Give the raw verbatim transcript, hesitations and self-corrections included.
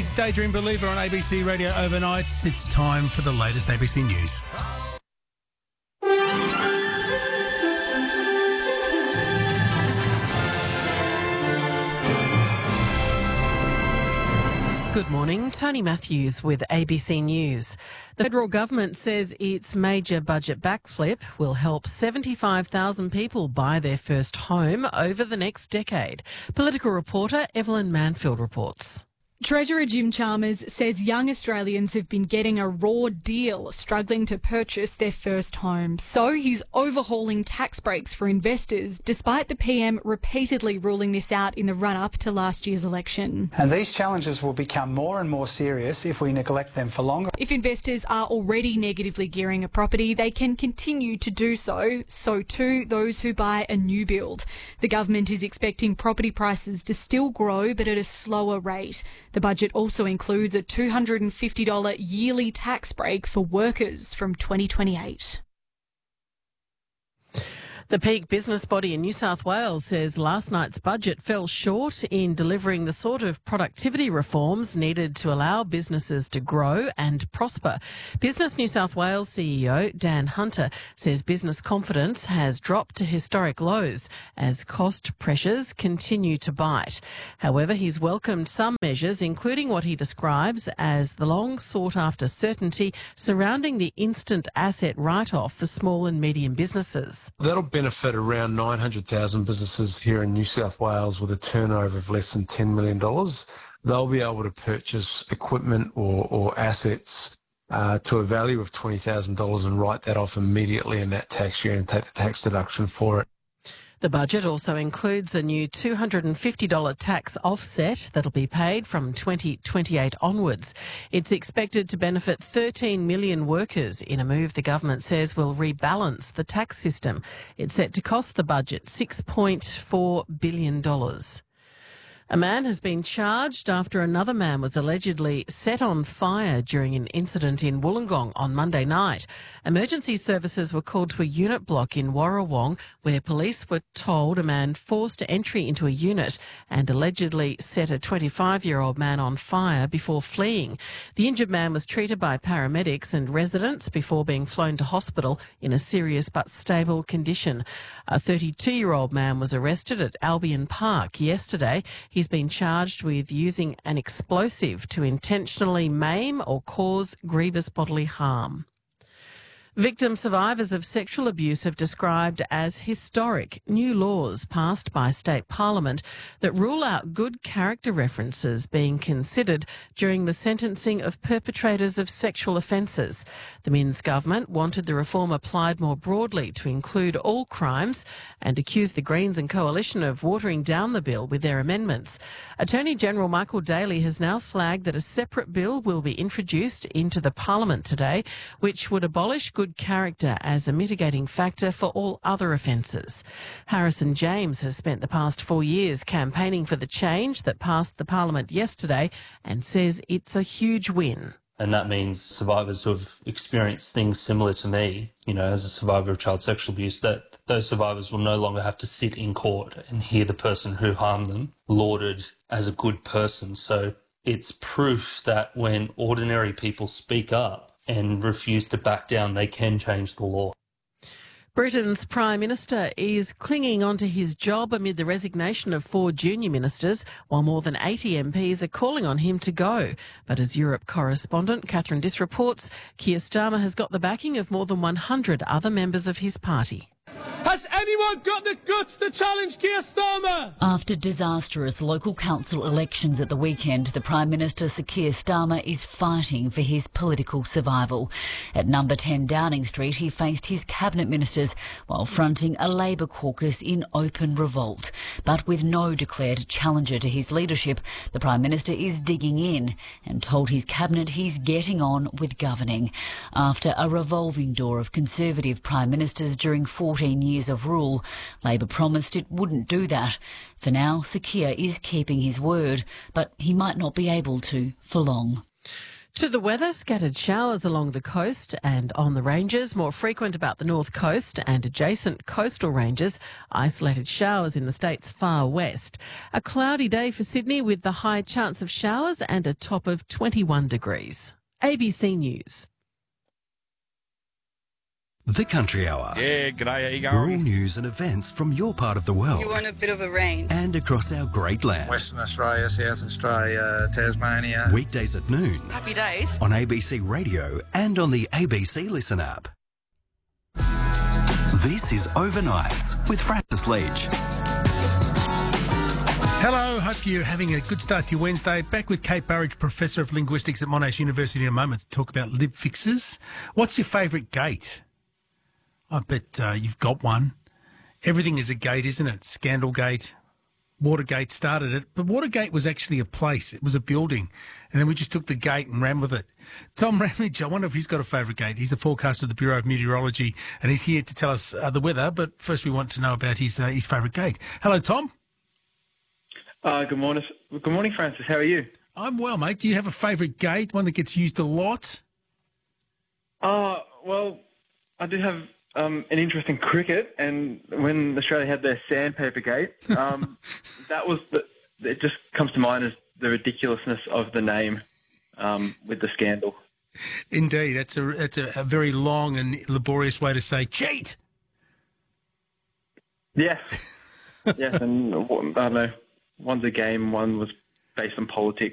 is Daydream Believer on A B C Radio Overnight. It's time for the latest A B C News. Good morning, Tony Matthews with A B C News. The federal government says its major budget backflip will help seventy-five thousand people buy their first home over the next decade. Political reporter Evelyn Manfield reports. Treasurer Jim Chalmers says young Australians have been getting a raw deal, struggling to purchase their first home. So he's overhauling tax breaks for investors, despite the P M repeatedly ruling this out in the run-up to last year's election. And these challenges will become more and more serious if we neglect them for longer. If investors are already negatively gearing a property, they can continue to do so. So too those who buy a new build. The government is expecting property prices to still grow, but at a slower rate. The budget also includes a two hundred fifty dollars yearly tax break for workers from twenty twenty-eight. The peak business body in New South Wales says last night's budget fell short in delivering the sort of productivity reforms needed to allow businesses to grow and prosper. Business New South Wales C E O Dan Hunter says business confidence has dropped to historic lows as cost pressures continue to bite. However, he's welcomed some measures, including what he describes as the long sought-after certainty surrounding the instant asset write-off for small and medium businesses. That'll benefit around nine hundred thousand businesses here in New South Wales with a turnover of less than ten million dollars. They'll be able to purchase equipment or, or assets uh, to a value of twenty thousand dollars and write that off immediately in that tax year and take the tax deduction for it. The budget also includes a new two hundred fifty dollars tax offset that'll be paid from twenty twenty-eight onwards. It's expected to benefit thirteen million workers in a move the government says will rebalance the tax system. It's set to cost the budget six point four billion dollars. A man has been charged after another man was allegedly set on fire during an incident in Wollongong on Monday night. Emergency services were called to a unit block in Warrawong where police were told a man forced entry into a unit and allegedly set a twenty-five-year-old man on fire before fleeing. The injured man was treated by paramedics and residents before being flown to hospital in a serious but stable condition. A thirty-two-year-old man was arrested at Albion Park yesterday. He's been charged with using an explosive to intentionally maim or cause grievous bodily harm. Victim survivors of sexual abuse have described as historic new laws passed by state parliament that rule out good character references being considered during the sentencing of perpetrators of sexual offences. The Minns government wanted the reform applied more broadly to include all crimes and accused the Greens and Coalition of watering down the bill with their amendments. Attorney General Michael Daly has now flagged that a separate bill will be introduced into the parliament today, which would abolish good character as a mitigating factor for all other offences. Harrison James has spent the past four years campaigning for the change that passed the parliament yesterday and says it's a huge win. And that means survivors who have experienced things similar to me, you know, as a survivor of child sexual abuse, that those survivors will no longer have to sit in court and hear the person who harmed them lauded as a good person. So it's proof that when ordinary people speak up and refuse to back down, they can change the law. Britain's Prime Minister is clinging onto his job amid the resignation of four junior ministers, while more than eighty M Ps are calling on him to go. But as Europe correspondent Catherine Diss reports, Keir Starmer has got the backing of more than one hundred other members of his party. Has anyone got the guts to challenge Keir Starmer? After disastrous local council elections at the weekend, the Prime Minister Sir Keir Starmer is fighting for his political survival. At number ten Downing Street, he faced his cabinet ministers while fronting a Labour caucus in open revolt. But with no declared challenger to his leadership, the Prime Minister is digging in and told his cabinet he's getting on with governing. After a revolving door of Conservative Prime Ministers during fourteen years of rule, Labor promised it wouldn't do that. For now, Sir Keir is keeping his word, but he might not be able to for long. To the weather, scattered showers along the coast and on the ranges, more frequent about the north coast and adjacent coastal ranges, isolated showers in the state's far west. A cloudy day for Sydney with the high chance of showers and a top of twenty-one degrees. A B C News. The Country Hour. Yeah, g'day, how you going? Rural news and events from your part of the world. You want a bit of a range. And across our great land. Western Australia, South Australia, Tasmania. Weekdays at noon. Happy days. On A B C Radio and on the A B C Listen app. This is Overnights with Francis Leach. Hello, hope you're having a good start to your Wednesday. Back with Kate Burridge, Professor of Linguistics at Monash University in a moment to talk about lib fixes. What's your favourite gate? I bet uh, you've got one. Everything is a gate, isn't it? Scandalgate, Watergate started it, but Watergate was actually a place. It was a building, and then we just took the gate and ran with it. Tom Ramage, I wonder if he's got a favourite gate. He's the forecaster of the Bureau of Meteorology, and he's here to tell us uh, the weather, but first we want to know about his uh, his favourite gate. Hello, Tom. Uh, good morning. Good morning, Francis. How are you? I'm well, mate. Do you have a favourite gate, one that gets used a lot? Uh, well, I do have um, an interest in cricket, and when Australia had their sandpaper gate, um, that was the, it just comes to mind as the ridiculousness of the name um, with the scandal. Indeed, that's a that's a, a very long and laborious way to say cheat. Yes, yes, and I don't know. One's a game, one was based on politics.